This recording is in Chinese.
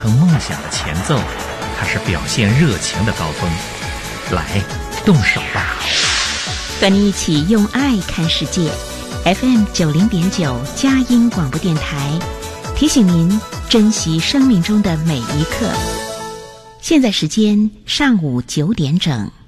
梦想的前奏，它是表现热情的高峰。来，动手吧！ 和你一起用爱看世界。FM 90.9佳音广播电台提醒您珍惜生命中的每一刻。现在时间上午9点整。